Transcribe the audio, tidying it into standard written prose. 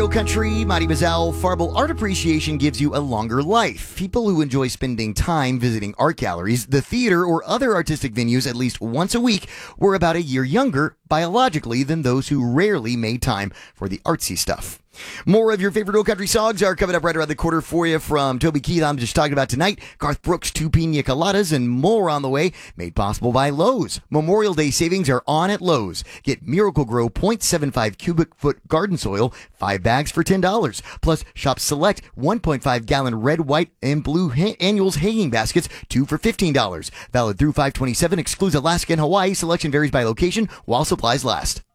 Country, Mighty Mazel, Farble Art Appreciation gives you a longer life. People who enjoy spending time visiting art galleries, the theater, or other artistic venues at least once a week were about a year younger biologically than those who rarely made time for the artsy stuff. More of your favorite old country songs are coming up right around the corner for you from Toby Keith. I'm just talking about tonight. Garth Brooks, Two Pina Coladas, and more on the way, made possible by Lowe's. Memorial Day savings are on at Lowe's. Get Miracle-Gro 0.75 cubic foot garden soil, 5 bags for $10. Plus, shop select 1.5 gallon red, white, and blue annuals hanging baskets, 2 for $15. Valid through 5/27. Excludes Alaska and Hawaii. Selection varies by location while supplies last.